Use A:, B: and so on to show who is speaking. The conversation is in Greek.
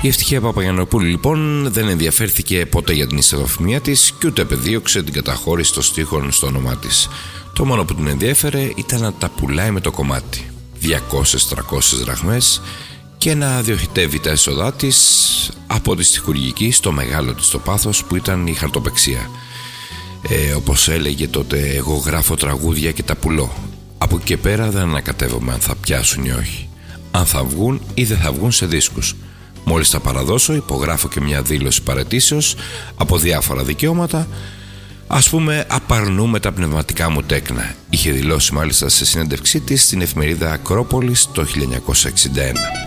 A: Η Ευτυχία Παπαγιαννοπούλου λοιπόν δεν ενδιαφέρθηκε ποτέ για την ιστεροφημία της και ούτε επεδίωξε την καταχώρηση των στίχων στο όνομά της. Το μόνο που την ενδιέφερε ήταν να τα πουλάει με το κομμάτι. 200-300 δραχμές και να διοχετεύει τα έσοδά της από τη στιχουργική στο μεγάλο της το πάθος που ήταν η χαρτοπαιξία. Όπως έλεγε τότε, εγώ γράφω τραγούδια και τα πουλώ. Από εκεί και πέρα δεν ανακατεύομαι αν θα πιάσουν ή όχι, αν θα βγουν ή δεν θα βγουν σε δίσκους. Μόλις τα παραδώσω υπογράφω και μια δήλωση παραιτήσεως από διάφορα δικαιώματα. Ας πούμε, απαρνούμε τα πνευματικά μου τέκνα, είχε δηλώσει μάλιστα σε συνέντευξή της στην εφημερίδα Ακρόπολης το 1961.